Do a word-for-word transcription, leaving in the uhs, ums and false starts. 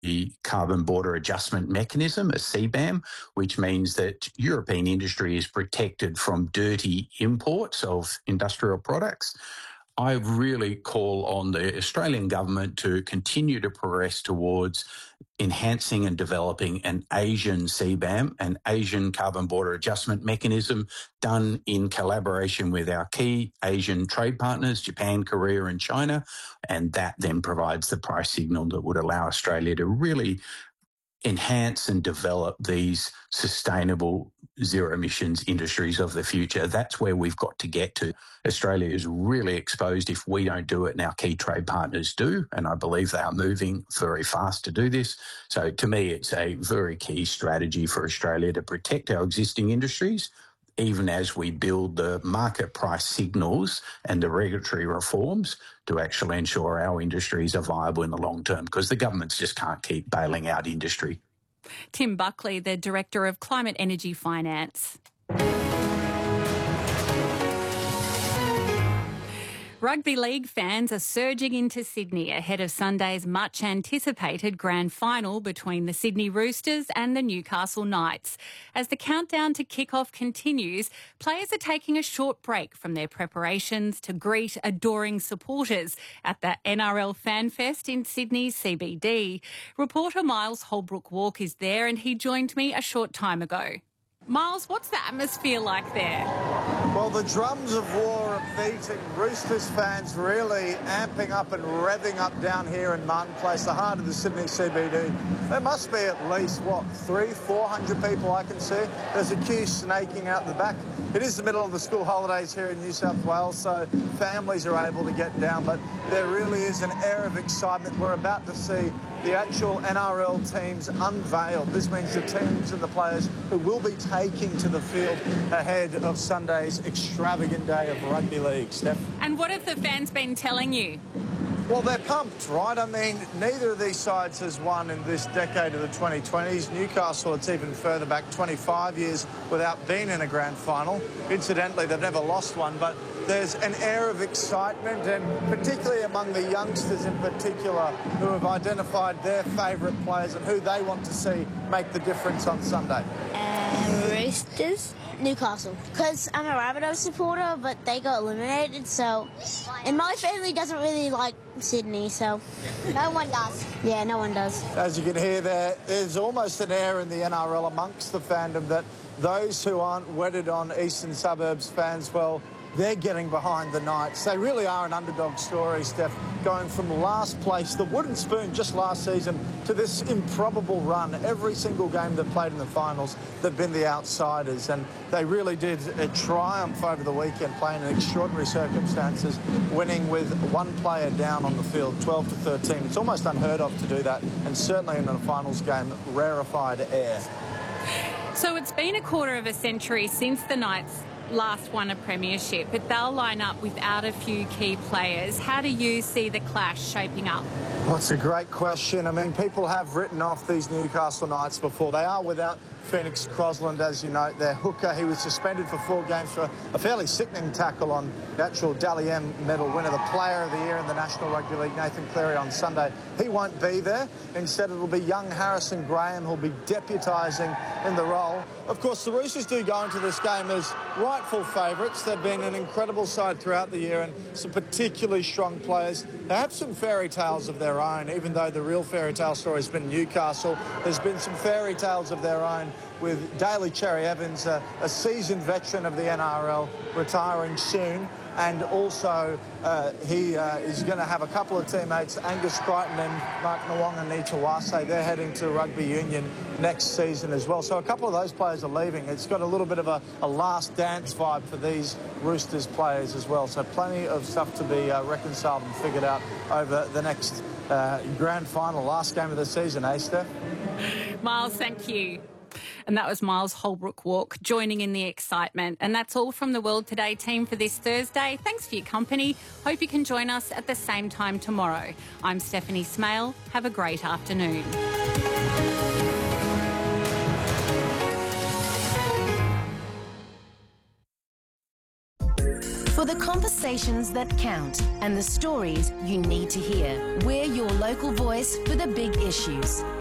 the Carbon Border Adjustment Mechanism, a C B A M, which means that European industry is protected from dirty imports of industrial products. I really call on the Australian government to continue to progress towards enhancing and developing an Asian C B A M, an Asian Carbon Border Adjustment Mechanism, done in collaboration with our key Asian trade partners, Japan, Korea and China. And that then provides the price signal that would allow Australia to really enhance and develop these sustainable zero emissions industries of the future. That's where we've got to get to. Australia is really exposed if we don't do it and our key trade partners do, and I believe they are moving very fast to do this. So to me, it's a very key strategy for Australia to protect our existing industries, even as we build the market price signals and the regulatory reforms to actually ensure our industries are viable in the long term, because the governments just can't keep bailing out industry. Tim Buckley, the Director of Climate Energy Finance. Rugby league fans are surging into Sydney ahead of Sunday's much-anticipated grand final between the Sydney Roosters and the Newcastle Knights. As the countdown to kick-off continues, players are taking a short break from their preparations to greet adoring supporters at the N R L Fan Fest in Sydney's C B D. Reporter Miles Holbrook-Walk is there and he joined me a short time ago. Miles, what's the atmosphere like there? Well, the drums of war are beating. Roosters fans really amping up and revving up down here in Martin Place, the heart of the Sydney C B D. There must be at least, what, three, four hundred people I can see. There's a queue snaking out the back. It is the middle of the school holidays here in New South Wales, so families are able to get down, but there really is an air of excitement. We're about to see the actual N R L teams unveiled. This means the teams and the players who will be taking to the field ahead of Sunday's extravagant day of rugby league. Steph? And what have the fans been telling you? Well, they're pumped, right? I mean, neither of these sides has won in this decade of the twenty twenties. Newcastle, it's even further back, twenty-five years without being in a grand final. Incidentally, they've never lost one, but there's an air of excitement, and particularly among the youngsters in particular, who have identified their favourite players and who they want to see make the difference on Sunday. Uh, Roosters. Newcastle, because I'm a Rabbitohs supporter, but they got eliminated, so... And my family doesn't really like Sydney, so... No one does. Yeah, no one does. As you can hear there, there's almost an air in the N R L amongst the fandom that those who aren't wedded on eastern suburbs fans, well, they're getting behind the Knights. They really are an underdog story, Steph, going from last place, the wooden spoon just last season, to this improbable run. Every single game they've played in the finals, they've been the outsiders, and they really did a triumph over the weekend, playing in extraordinary circumstances, winning with one player down on the field, twelve to thirteen. It's almost unheard of to do that, and certainly in a finals game, rarefied air. So it's been a quarter of a century since the Knights last won a premiership, but they'll line up without a few key players. How do you see the clash shaping up? Well, it's a great question. I mean, people have written off these Newcastle Knights before. They are without Phoenix Crosland, as you note, their hooker. He was suspended for four games for a fairly sickening tackle on the actual Dally M medal winner, the Player of the Year in the National Rugby League, Nathan Cleary, on Sunday. He won't be there. Instead, it'll be young Harrison Graham who'll be deputising in the role. Of course, the Roosters do go into this game as rightful favourites. They've been an incredible side throughout the year and some particularly strong players. They have some fairy tales of their own, even though the real fairy tale story has been Newcastle. There's been some fairy tales of their own with Daly Cherry Evans, a, a seasoned veteran of the N R L, retiring soon. And also, uh, he uh, is going to have a couple of teammates, Angus Crichton and Mark Nawonga-Nitawase. They're heading to rugby union next season as well. So a couple of those players are leaving. It's got a little bit of a, a last dance vibe for these Roosters players as well. So plenty of stuff to be uh, reconciled and figured out over the next uh, grand final, last game of the season, eh, Steph? Miles, thank you. And that was Miles Holbrook-Walk joining in the excitement. And that's all from the World Today team for this Thursday. Thanks for your company. Hope you can join us at the same time tomorrow. I'm Stephanie Smale. Have a great afternoon. For the conversations that count and the stories you need to hear. We're your local voice for the big issues.